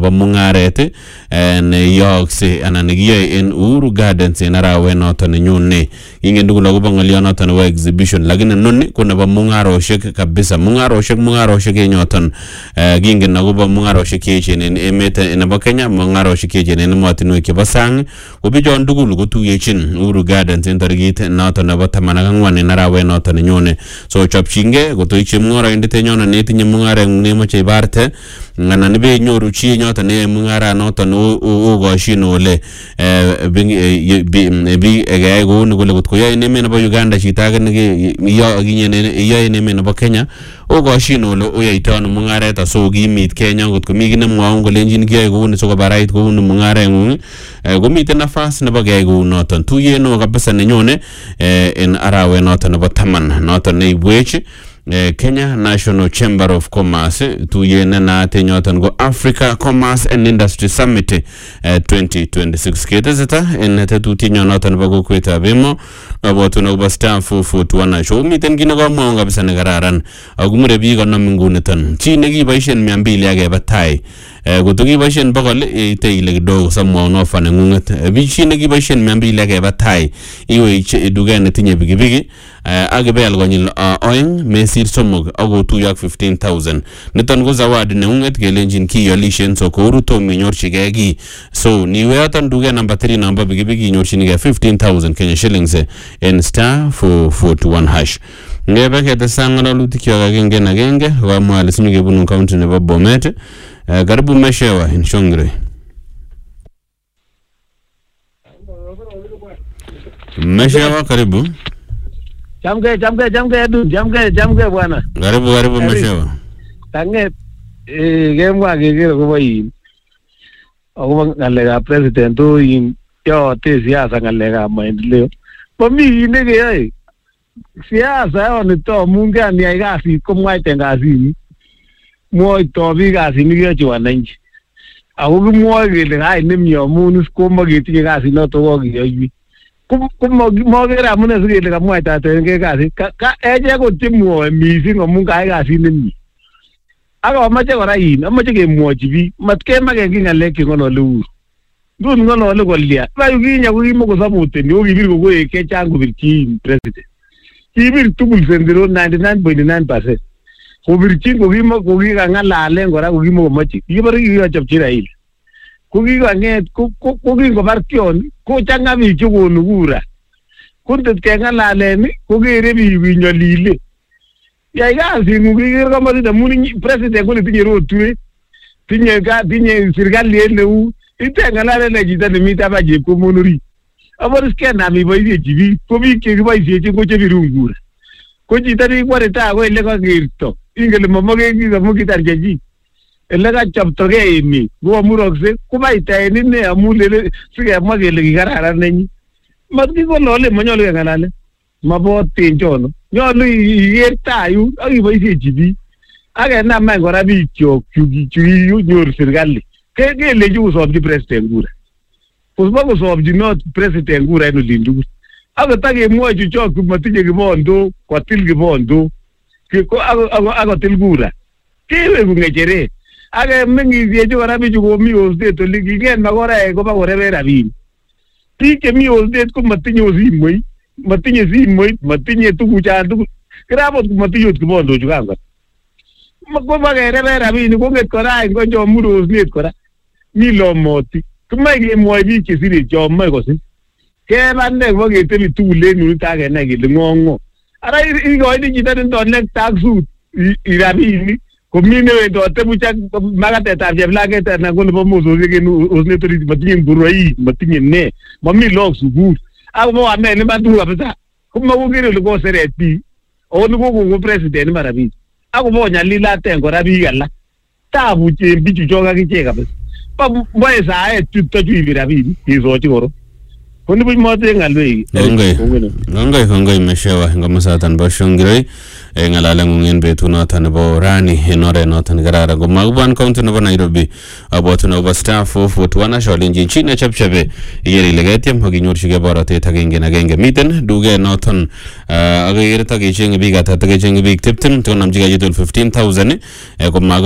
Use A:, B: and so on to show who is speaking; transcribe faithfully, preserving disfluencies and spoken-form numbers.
A: nebo mungaret ne yookse anan nekiyoe en Uhuru Gardens en arawet noton nenyone. Ingen tugul akobo ng'olio noton nebo exhibition, lakini noni ko nebo mungaroshek kabisa. Mungaroshek mungaroshek enyoton kingen akobo mungaroshek cheechen en emet nebo Kenya, mungaroshek cheechen en emotinwek chebo sang. Ko bichon tugul kotuyechin Uhuru Gardens en tarikit noton nebo taman ak ang'wan en arawet noton nenyone. So chopchinge kotoiche mung'araindet enyono netinye mung'aret nemoche ibarte anan ibe nyoru chi nyoton ne mung'ara noton okoshin ole bi egay ko ne kole kotko yoe emet nebo Uganda chito age ne yoe emet nebo Kenya okoshin ole oyoito ano mung'aret aso kimit Kenya kotko mi kit nemwoun kolenjin kiyoe kou ni sikobarait kou ni mung'areng'ung komiten nafas nebo keyai kou noton. Tuyet neo kabisa nenyone en arawet noton nebo taman noton neibwech Kenya National Chamber of Commerce, tuyet ne naat enyoton ko Africa Commerce and Industry Summit twenty twenty-six. Keteseta en tetutiet noton nebo kokwetab emo abotun akobo Star four forty-one show. Miten kit nekomwaun kabisa nekararan akumure biik konam nguniton. Chi nekiboisien mia mbili akeba tai koto kiboisien bokol ite ile kidogo samwaun ofa neng'ung'et. Biik chi nekiboisien mia mbili akeba tai iwe duket netinye pikipiki akibel konyil oeng mesir somok akotuyo ak fifteen thousand. Niton ko zawadi neng'ung'et kelenjin kiyolishen so korutom inyorchigei ki. So niwe yoton duket number three number pikipiki inyorchinigei fifteen thousand Kenya shillings en Star four forty-one hash. Ngebe ketesa ng'alalutik kyok agenge en agenge kokamwa ale sinyokebunu county nebo Bomet. Karibu Meshewa in Shongre. Meshewa karibu.
B: Jamke jamke jamke edu jamke jamke bwana.
A: Karibu karibu Meshewa.
B: Tanget eh gemwa kekere kobo yin. Akobo ngalekab president o yin yote siasa ngalekab maendeleo. Bomi yin nekeyoe. Siasa yon to munge aniyai kasit komwaite kasini. Mwoito biik kasit nekiyochi wananchi. Ako kimwoe kele kai nemie amun komaketinye kasit noto kokiyoiwech. Komokere amune sikele kamwaitaten kasit. Echek ko chemwoe mising amun kai kasit nemie. Ak amache kora yin, amache kemwochi biik, matkemaken ki ng'alek cheng'olole Uhuru. Ndun ng'olole kolya. Bayu kinye ko kimokosapoteni, ko kibir kokoek chechang kobirchi president. Kibir tugul sendero ninety-nine point nine percent. Kobirchin ko kikang'alalen kora ko kimokomoche. Kibore kikachopchi Raila. Ko kikang'et ko kingobar tion ko chang'a biik chekonu kura. Kundet keng'alalen ko kere biik kinyolile. Yai kasing'ung kiker komosit amun president ko netinye rotwet. Tinye tinye serikalit neu iteng'alalen chito nemi taban chepkomon orit. Abore skenam iboisiechi biik ko biik chekiboisiechin ko chebirun kura. Ko chito nekibore taa ko ele kakerto. Ingele mamoken kiit amun kitar chechi. Ele kachoptogei emet koamurokse kobaitaen ine amun lele sikemwa kele kikararan nenyi. Matking'olole manyolu keng'alalen. Maboten chono. Nyolu iker taa yun ak iboisiechi biik. Ak kenam any kora biik kyok chukinyoru serikali. Kelechi kosomchi president kura. Kosbo kosomchinot president kura en olin tugul. Akot akemwochi chok matinye kibondo kotil kibondo akotil kura. Keweku ng'echeret. Akemeng'isiechi kora bichu komi ostet oli king'et makoraek koba koreben rabinik. Biik chemi ostet ko matinye simoit, matinye simoit, matinye tuguchan tugul. Kirabot matinye ot kibondochukan kora. Koba kereben rabinik kong'et kora any konyo mur osnet kora. Mi lomoti. Kimae kemwoe biik chesire chomoe kosir. Keba ne kobo keteli tugul en yunit akenai kele ng'o. Ara ikoini chito nendolek taksut rabinik komi newendote buch ak makatetab cheplanget anan ko nebo mososiek en osnet orit matinye ngoroik matinye ne mami lok sukul akobo amen iman tuguk kabisa komakokere ole koseret biik ako nekokon president iman rabinik akobo nyalilaten kora biik alak tabu en bichu chok akichek kabisa moe saet chuto chu ibi rabinik kesochi koro koni buch mote ngalwek.
A: Kongoi kongoi kongoi Meshewa ngomosatan bo Shongiroi ng'alalen ng'ungen betunoton nebo rani en oret noton kararan komakibwan county nebo Nairobi abwotun akobo Star four forty-one asholenjin chi nechepchebe ikere ile ketiem akinyorchigei borotet agenge agenge. Miten duket noton ak ikere takecheng'e biik ata takecheng'e biik tiptem konamchigei chitugul fifteen thousand